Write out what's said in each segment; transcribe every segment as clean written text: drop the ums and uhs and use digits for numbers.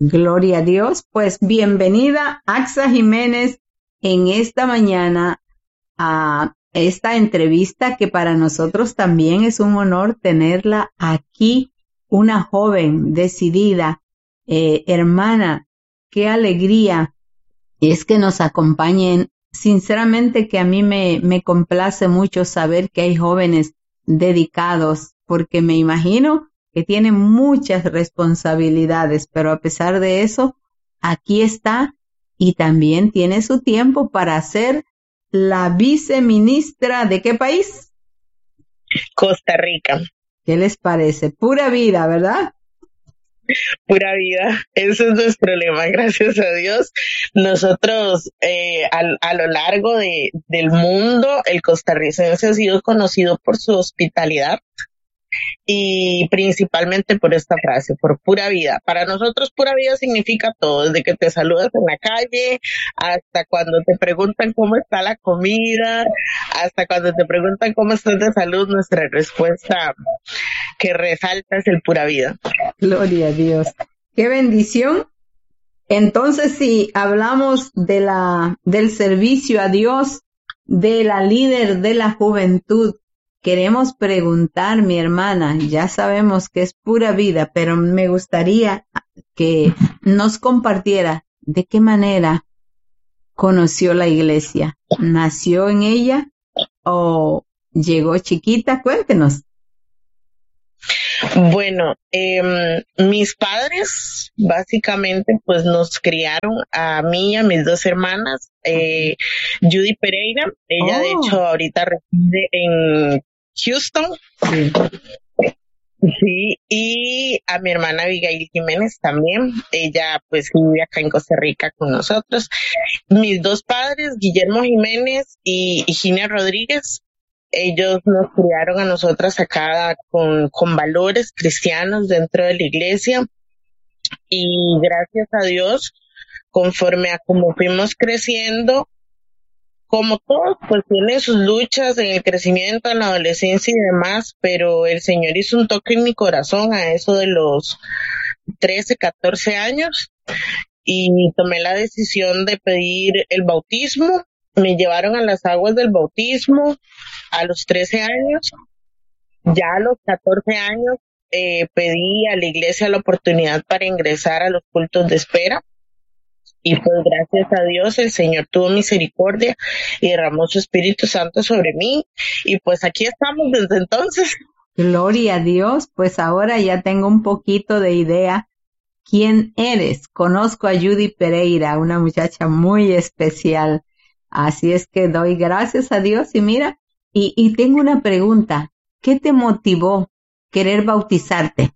Gloria a Dios. Pues bienvenida, Axa Jiménez, en esta mañana a esta entrevista que para nosotros también es un honor tenerla aquí, una joven decidida, hermana. Qué alegría es que nos acompañen. Sinceramente que a mí me complace mucho saber que hay jóvenes dedicados, porque me imagino que tienen muchas responsabilidades, pero a pesar de eso, aquí está y también tiene su tiempo para ser la viceministra ¿de qué país? Costa Rica. ¿Qué les parece? Pura vida, ¿verdad? Pura vida, eso es nuestro lema, gracias a Dios. Nosotros a lo largo del mundo, el costarricense ha sido conocido por su hospitalidad y principalmente por esta frase, por pura vida. Para nosotros pura vida significa todo, desde que te saludas en la calle, hasta cuando te preguntan cómo está la comida, hasta cuando te preguntan cómo estás de salud, nuestra respuesta que resalta es el pura vida. Gloria a Dios. ¡Qué bendición! Entonces, si hablamos del servicio a Dios, de la líder de la juventud, queremos preguntar, mi hermana, ya sabemos que es pura vida, pero me gustaría que nos compartiera de qué manera conoció la iglesia. ¿Nació en ella o llegó chiquita? Cuéntenos. Bueno, mis padres básicamente pues nos criaron a mí y a mis dos hermanas, Judy Pereira, ella de hecho ahorita reside en Houston, sí, y a mi hermana Abigail Jiménez también, ella pues vive acá en Costa Rica con nosotros. Mis dos padres, Guillermo Jiménez y Gina Rodríguez, ellos nos criaron a nosotras acá con valores cristianos dentro de la iglesia y gracias a Dios, conforme a como fuimos creciendo, como todos, pues tiene sus luchas en el crecimiento, en la adolescencia y demás, pero el Señor hizo un toque en mi corazón a eso de los 13, 14 años y tomé la decisión de pedir el bautismo. Me llevaron a las aguas del bautismo a los 13 años. Ya a los 14 años pedí a la iglesia la oportunidad para ingresar a los cultos de espera. Y pues gracias a Dios el Señor tuvo misericordia y derramó su Espíritu Santo sobre mí. Y pues aquí estamos desde entonces. Gloria a Dios, pues ahora ya tengo un poquito de idea quién eres. Conozco a Judy Pereira, una muchacha muy especial. Así es que doy gracias a Dios y mira, y tengo una pregunta. ¿Qué te motivó querer bautizarte?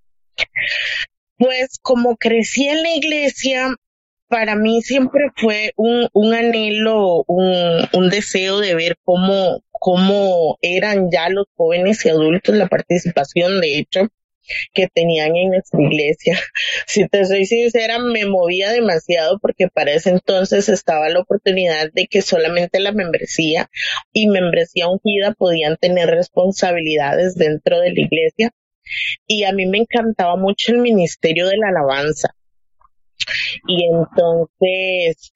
Pues como crecí en la iglesia, para mí siempre fue un anhelo, un deseo de ver cómo eran ya los jóvenes y adultos, la participación de hecho que tenían en nuestra iglesia. Si te soy sincera, me movía demasiado porque para ese entonces estaba la oportunidad de que solamente la membresía y membresía ungida podían tener responsabilidades dentro de la iglesia y a mí me encantaba mucho el ministerio de la alabanza. Y entonces,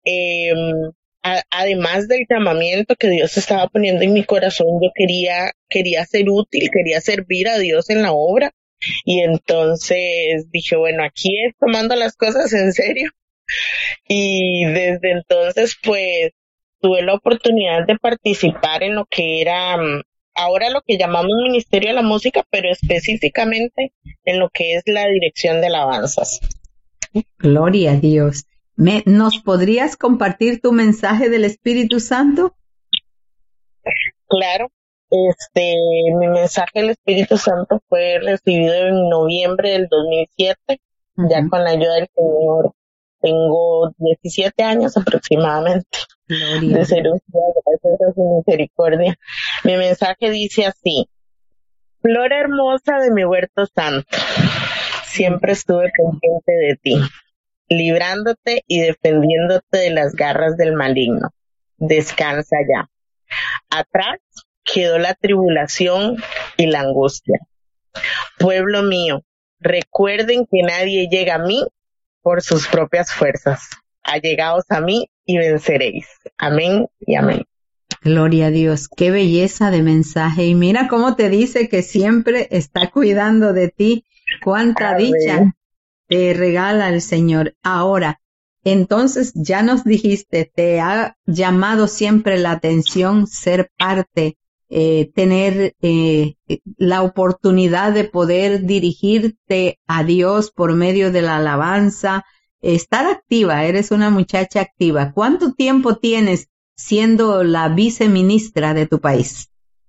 además del llamamiento que Dios estaba poniendo en mi corazón, yo quería ser útil, quería servir a Dios en la obra. Y entonces dije, bueno, aquí es tomando las cosas en serio. Y desde entonces, pues, tuve la oportunidad de participar en lo que era ahora lo que llamamos Ministerio de la Música, pero específicamente en lo que es la dirección de alabanzas. Gloria a Dios. ¿Nos podrías compartir tu mensaje del Espíritu Santo? Claro. Mi mensaje del Espíritu Santo fue recibido en noviembre del 2007, ya con la ayuda del Señor. Tengo 17 años aproximadamente de ser usada gracias a su misericordia. Mi mensaje dice así: flor hermosa de mi huerto santo, siempre estuve pendiente de ti, librándote y defendiéndote de las garras del maligno. Descansa ya. Atrás quedó la tribulación y la angustia. Pueblo mío, recuerden que nadie llega a mí por sus propias fuerzas. Allegaos a mí y venceréis. Amén y amén. Gloria a Dios, qué belleza de mensaje. Y mira cómo te dice que siempre está cuidando de ti. Cuánta Amén. dicha te regala el Señor. Ahora, entonces ya nos dijiste, te ha llamado siempre la atención ser parte, tener la oportunidad de poder dirigirte a Dios por medio de la alabanza, estar activa, eres una muchacha activa. ¿Cuánto tiempo tienes siendo la viceministra de tu país?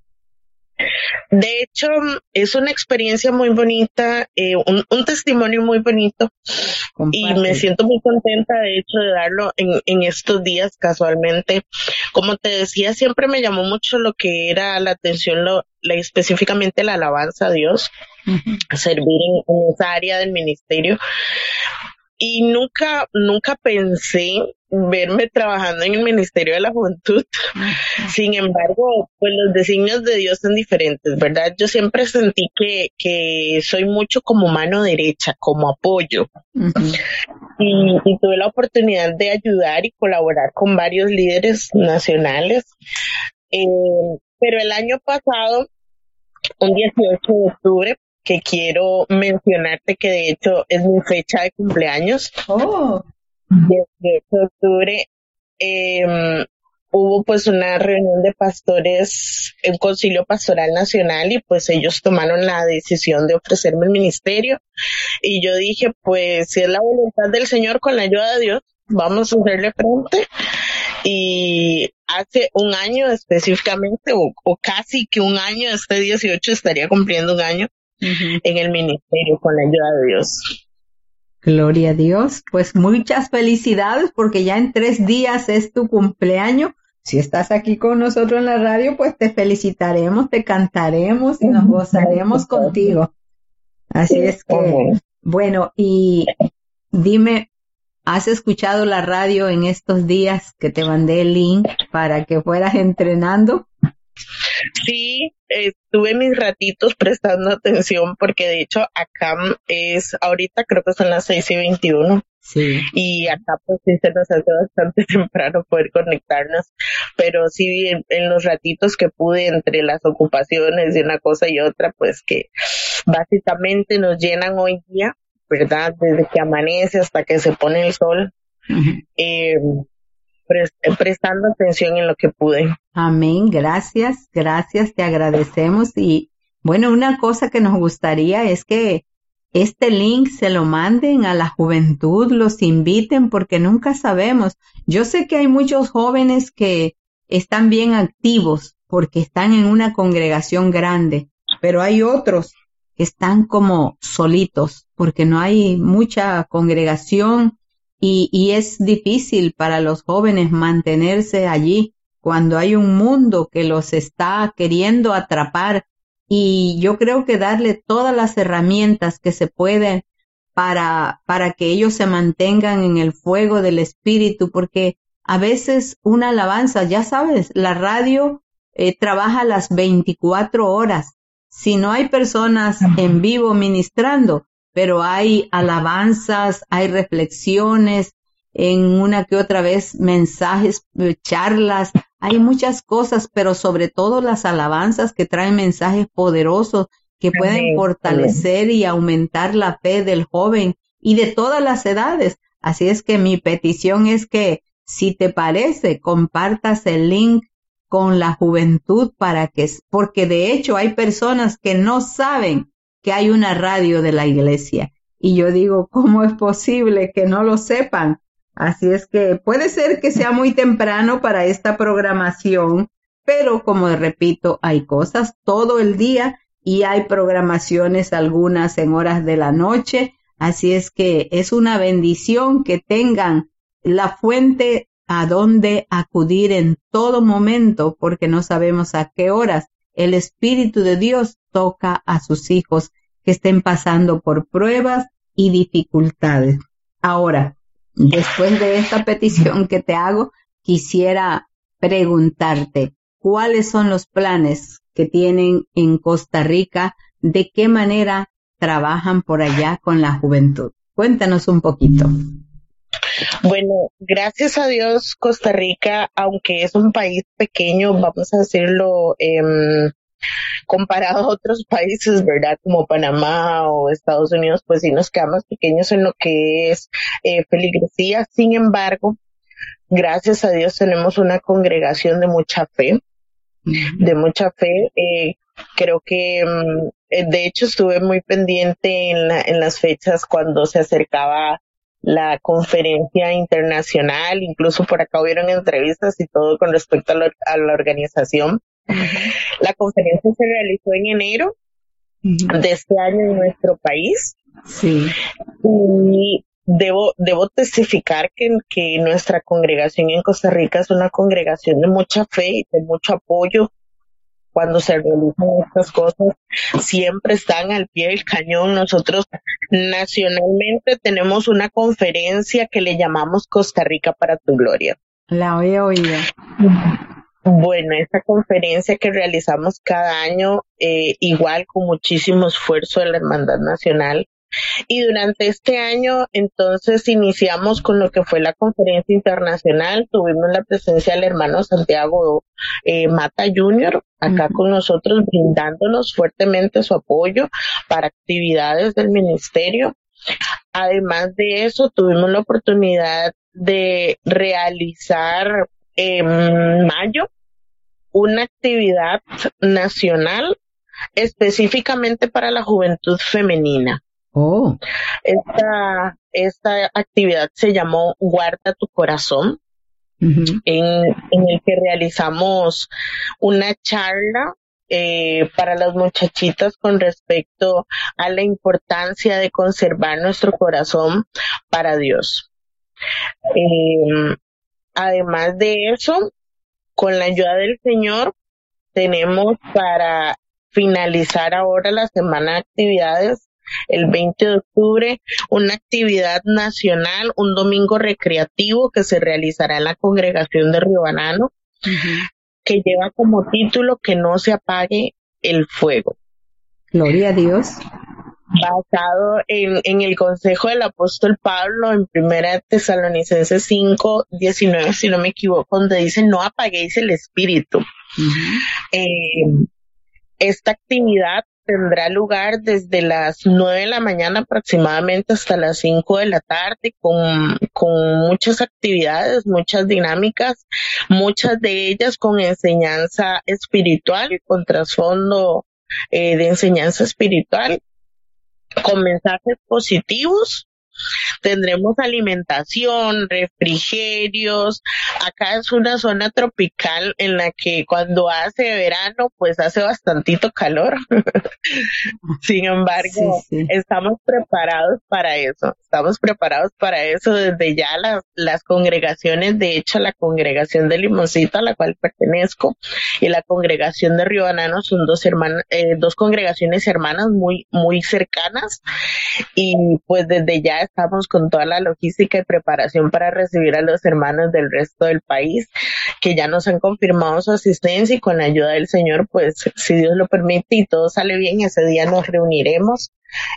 De hecho, es una experiencia muy bonita, un testimonio muy bonito. Comparte. Y me siento muy contenta, de hecho, de darlo en estos días casualmente. Como te decía, siempre me llamó mucho lo que era la atención, específicamente la alabanza a Dios, servir en esa área del ministerio. Y nunca pensé verme trabajando en el Ministerio de la Juventud. Sin embargo, pues los designios de Dios son diferentes, ¿verdad? Yo siempre sentí que soy mucho como mano derecha, como apoyo. Y tuve la oportunidad de ayudar y colaborar con varios líderes nacionales. Pero el año pasado, un 18 de octubre, que quiero mencionarte que de hecho es mi fecha de cumpleaños. 18 de octubre hubo pues una reunión de pastores, un concilio pastoral nacional, y pues ellos tomaron la decisión de ofrecerme el ministerio, y yo dije, pues si es la voluntad del Señor, con la ayuda de Dios, vamos a hacerle frente. Y hace un año específicamente, o casi que un año, este 18 estaría cumpliendo un año en el ministerio con la ayuda de Dios. Gloria a Dios. Pues muchas felicidades, porque ya en 3 días es tu cumpleaños. Si estás aquí con nosotros en la radio, pues te felicitaremos, te cantaremos y nos gozaremos contigo. Así es que, bueno, y dime, ¿has escuchado la radio en estos días que te mandé el link para que fueras entrenando? Sí, tuve mis ratitos prestando atención, porque de hecho acá ahorita creo que son las 6:21. Sí. Y acá pues sí se nos hace bastante temprano poder conectarnos, pero sí en los ratitos que pude entre las ocupaciones de una cosa y otra, pues que básicamente nos llenan hoy día, ¿verdad? Desde que amanece hasta que se pone el sol. Prestando atención en lo que pude. Amén, gracias, te agradecemos. Y bueno, una cosa que nos gustaría es que este link se lo manden a la juventud, los inviten, porque nunca sabemos. Yo sé que hay muchos jóvenes que están bien activos porque están en una congregación grande, pero hay otros que están como solitos porque no hay mucha congregación. Y es difícil para los jóvenes mantenerse allí cuando hay un mundo que los está queriendo atrapar. Y yo creo que darle todas las herramientas que se pueden para que ellos se mantengan en el fuego del Espíritu, porque a veces una alabanza, ya sabes, la radio trabaja las 24 horas. Si no hay personas en vivo ministrando, pero hay alabanzas, hay reflexiones, en una que otra vez mensajes, charlas, hay muchas cosas, pero sobre todo las alabanzas que traen mensajes poderosos que pueden fortalecer y aumentar la fe del joven y de todas las edades. Así es que mi petición es que, si te parece, compartas el link con la juventud porque de hecho hay personas que no saben que hay una radio de la iglesia. Y yo digo, ¿cómo es posible que no lo sepan? Así es que puede ser que sea muy temprano para esta programación, pero como repito, hay cosas todo el día y hay programaciones algunas en horas de la noche. Así es que es una bendición que tengan la fuente a donde acudir en todo momento, porque no sabemos a qué horas el Espíritu de Dios toca a sus hijos que estén pasando por pruebas y dificultades. Ahora, después de esta petición que te hago, quisiera preguntarte, ¿cuáles son los planes que tienen en Costa Rica? ¿De qué manera trabajan por allá con la juventud? Cuéntanos un poquito. Bueno, gracias a Dios, Costa Rica, aunque es un país pequeño, vamos a decirlo, comparado a otros países, ¿verdad? Como Panamá o Estados Unidos, pues sí nos quedamos pequeños en lo que es feligresía. Sin embargo, gracias a Dios tenemos una congregación de mucha fe, de mucha fe. Creo que, de hecho, estuve muy pendiente en las fechas cuando se acercaba la conferencia internacional, incluso por acá hubieron entrevistas y todo con respecto a la organización. La conferencia se realizó en enero de este año en nuestro país. Sí. Y debo testificar que nuestra congregación en Costa Rica es una congregación de mucha fe y de mucho apoyo. Cuando se realizan estas cosas, siempre están al pie del cañón. Nosotros nacionalmente tenemos una conferencia que le llamamos Costa Rica para tu gloria. La he oído. Bueno, esta conferencia que realizamos cada año, igual con muchísimo esfuerzo de la Hermandad Nacional. Y durante este año, entonces, iniciamos con lo que fue la conferencia internacional. Tuvimos la presencia del hermano Santiago Mata Jr. acá con nosotros, brindándonos fuertemente su apoyo para actividades del ministerio. Además de eso, tuvimos la oportunidad de realizar en mayo una actividad nacional específicamente para la juventud femenina. Oh. Esta actividad se llamó Guarda tu corazón, en el que realizamos una charla para las muchachitas con respecto a la importancia de conservar nuestro corazón para Dios. Además de eso, con la ayuda del Señor, tenemos para finalizar ahora la semana de actividades, el 20 de octubre, una actividad nacional, un domingo recreativo que se realizará en la congregación de Río Banano, que lleva como título Que no se apague el fuego. Gloria a Dios. Basado en el consejo del apóstol Pablo en 1 Tesalonicenses 5:19, si no me equivoco, donde dice: no apaguéis el espíritu. Esta actividad tendrá lugar desde las 9 de la mañana aproximadamente hasta las 5 de la tarde, con muchas actividades, muchas dinámicas, muchas de ellas con enseñanza espiritual y con trasfondo de enseñanza espiritual, con mensajes positivos. Tendremos alimentación, refrigerios. Acá es una zona tropical en la que cuando hace verano, pues hace bastantito calor. Sin embargo, estamos preparados para eso. Estamos preparados para eso desde ya las congregaciones. De hecho, la congregación de Limoncito, a la cual pertenezco, y la congregación de Río Banano son dos congregaciones hermanas muy, muy cercanas. Y pues desde ya estamos con toda la logística y preparación para recibir a los hermanos del resto del país que ya nos han confirmado su asistencia, y con la ayuda del Señor, pues si Dios lo permite y todo sale bien, ese día nos reuniremos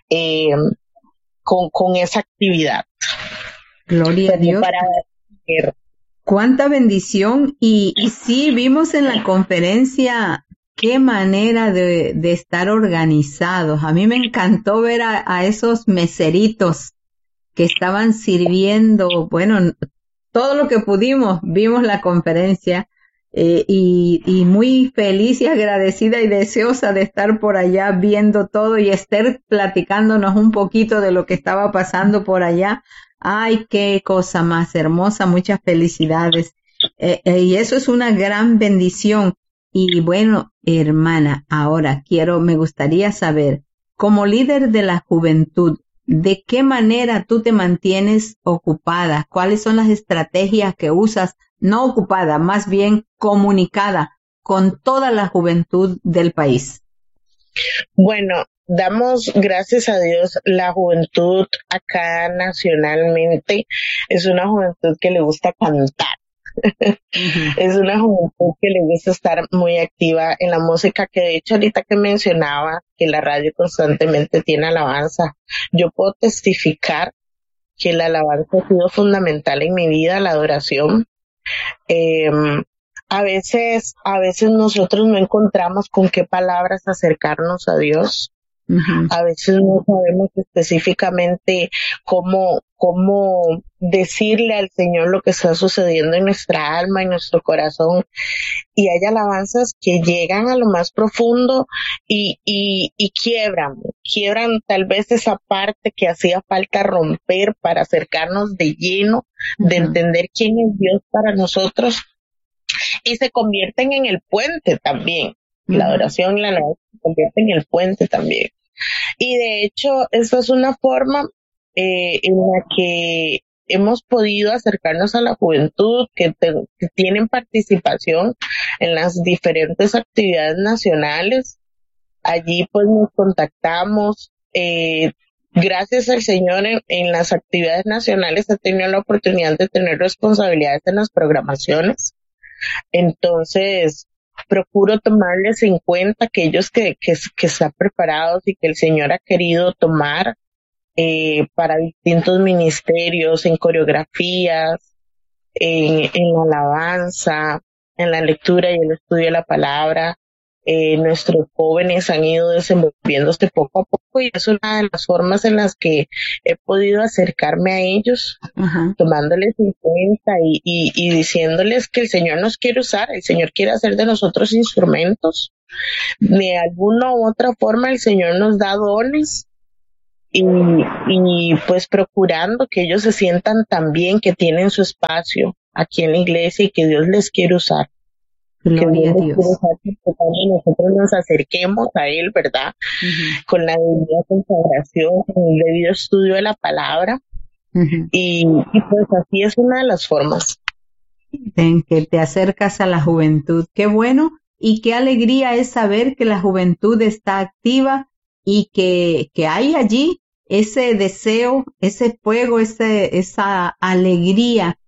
con esa actividad. Gloria a Dios. Cuánta bendición. Y sí, vimos en la conferencia qué manera de estar organizados. A mí me encantó ver a esos meseritos que estaban sirviendo. Bueno, todo lo que pudimos, vimos la conferencia y muy feliz y agradecida y deseosa de estar por allá viendo todo, y Esther platicándonos un poquito de lo que estaba pasando por allá. Ay, qué cosa más hermosa, muchas felicidades. Y eso es una gran bendición. Y bueno, hermana, ahora me gustaría saber, como líder de la juventud, ¿de qué manera tú te mantienes ocupada? ¿Cuáles son las estrategias que usas? No ocupada, más bien comunicada con toda la juventud del país. Bueno, damos gracias a Dios, la juventud acá nacionalmente es una juventud que le gusta cantar. Es una juventud que le gusta estar muy activa en la música, que de hecho ahorita que mencionaba que la radio constantemente tiene alabanza, yo puedo testificar que la alabanza ha sido fundamental en mi vida, la adoración. Eh, a veces nosotros no encontramos con qué palabras acercarnos a Dios. Ujú. A veces no sabemos específicamente cómo decirle al Señor lo que está sucediendo en nuestra alma, en nuestro corazón. Y hay alabanzas que llegan a lo más profundo y quiebran tal vez esa parte que hacía falta romper para acercarnos de lleno, de Ujú. entender quién es Dios para nosotros, y se convierten en el puente también. La Ujú. adoración y la alabanza se convierten en el puente también. Y de hecho, esta es una forma en la que hemos podido acercarnos a la juventud que tienen participación en las diferentes actividades nacionales. Allí pues nos contactamos. Gracias al Señor en las actividades nacionales he tenido la oportunidad de tener responsabilidades en las programaciones. Entonces, procuro tomarles en cuenta aquellos que están preparados y que el Señor ha querido tomar para distintos ministerios, en coreografías, en la alabanza, en la lectura y el estudio de la palabra. Nuestros jóvenes han ido desenvolviéndose poco a poco y es una de las formas en las que he podido acercarme a ellos, Ajá. tomándoles en cuenta y diciéndoles que el Señor nos quiere usar, el Señor quiere hacer de nosotros instrumentos. De alguna u otra forma el Señor nos da dones y pues procurando que ellos se sientan también que tienen su espacio aquí en la iglesia y que Dios les quiere usar. Que Dios Gloria a les quiere Dios. usar que nosotros nos acerquemos a Él, ¿verdad? Ujú. Con la debida consagración, con el debido estudio de la palabra. Ujú. Y pues así es una de las formas. En que te acercas a la juventud. Qué bueno y qué alegría es saber que la juventud está activa y que hay allí ese deseo, ese fuego, esa alegría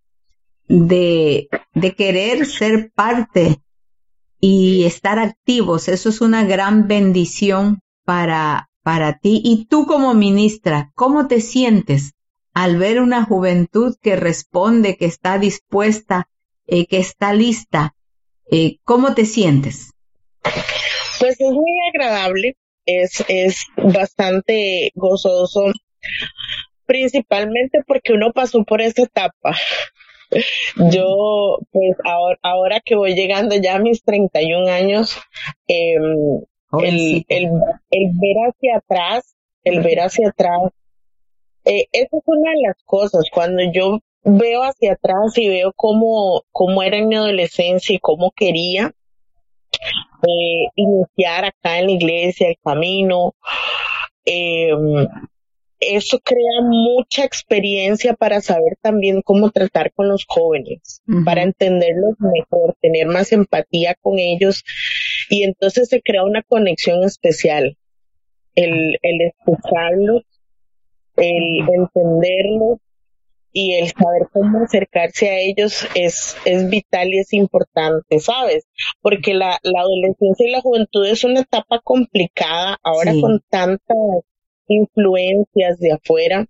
de querer ser parte y estar activos. Eso es una gran bendición para ti. Y tú como ministra, ¿cómo te sientes al ver una juventud que responde, que está dispuesta, que está lista? ¿Cómo te sientes? Pues es muy agradable, es bastante gozoso, principalmente porque uno pasó por esa etapa. Yo, pues ahora que voy llegando ya a mis 31 años, Jovencita. el ver hacia atrás, esa es una de las cosas, cuando yo veo hacia atrás y veo cómo era en mi adolescencia y cómo quería iniciar acá en la iglesia el camino, eh, eso crea mucha experiencia para saber también cómo tratar con los jóvenes, para Ujú. entenderlos mejor, tener más empatía con ellos y entonces se crea una conexión especial, el escucharlos, el entenderlos y el saber cómo acercarse a ellos es vital y es importante, ¿sabes? Porque la adolescencia y la juventud es una etapa complicada ahora Sí. con tantas influencias de afuera.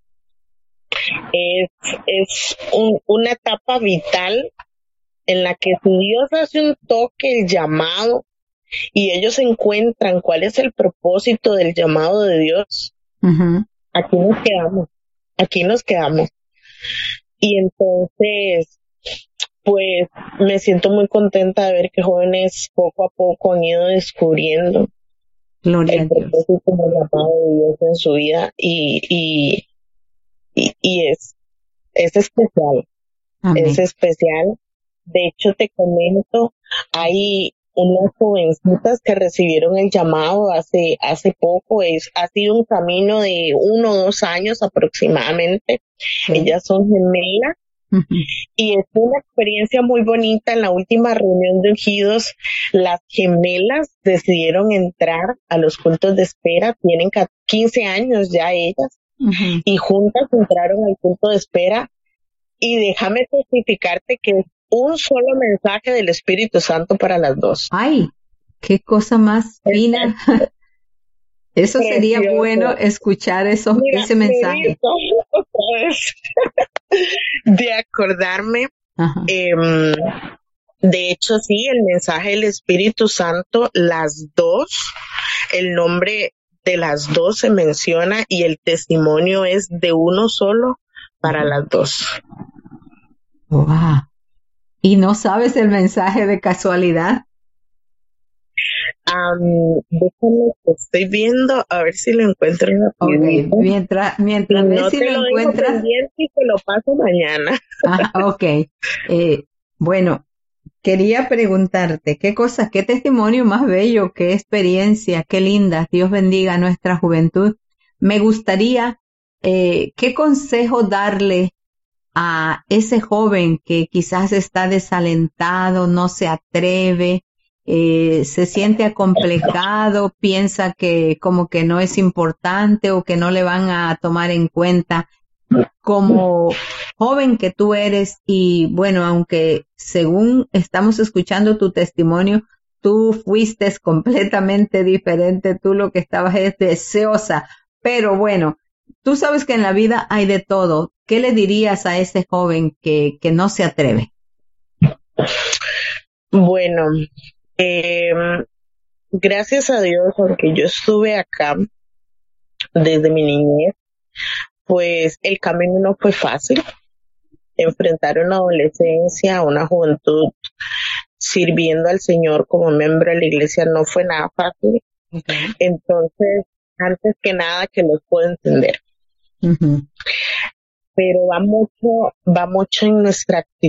Una etapa vital en la que si Dios hace un toque, el llamado, y ellos encuentran cuál es el propósito del llamado de Dios, Ujú. aquí nos quedamos. Y entonces, pues me siento muy contenta de ver que jóvenes poco a poco han ido descubriendo Gloria a el Dios. propósito del llamado de Dios en su vida y es especial. Es Amén. especial. De hecho, te comento, hay unas jovencitas que recibieron el llamado hace poco. Ha sido un camino de 1 o 2 años aproximadamente. Sí. Ellas son gemelas Ujú. y es una experiencia muy bonita. En la última reunión de ungidos, las gemelas decidieron entrar a los cultos de espera. Tienen 15 años ya ellas Ujú. y juntas entraron al culto de espera. Y déjame testificarte que es un solo mensaje del Espíritu Santo para las dos. Ay, qué cosa más fina. Eso sería Precioso. bueno escuchar Mira, ese mensaje. me hizo otra vez de acordarme. Ajá. De hecho, sí, el mensaje del Espíritu Santo, las dos, el nombre de las dos se menciona y el testimonio es de uno solo para las dos. Wow. ¿Y no sabes el mensaje de casualidad? Déjame que estoy viendo a ver si lo encuentro rapidito. Ok, mientras Si ves no si te lo lo dejo encuentras. pendiente y te lo paso mañana. Ok. Bueno, quería preguntarte, qué testimonio más bello, qué experiencia, qué linda. Dios bendiga a nuestra juventud. Me gustaría, ¿qué consejo darle a ese joven que quizás está desalentado, no se atreve, se siente acomplejado, piensa que como que no es importante o que no le van a tomar en cuenta? Como joven que tú eres, y bueno, aunque según estamos escuchando tu testimonio, tú fuiste completamente diferente, tú lo que estabas es deseosa, pero bueno, tú sabes que en la vida hay de todo. ¿Qué le dirías a ese joven que no se atreve? Bueno, gracias a Dios, aunque yo estuve acá desde mi niñez, pues el camino no fue fácil. Enfrentar una adolescencia, una juventud sirviendo al Señor como miembro de la iglesia no fue nada fácil. Okay. Entonces, antes que nada, que los puedo entender. Uh-huh. Pero va mucho en nuestra actitud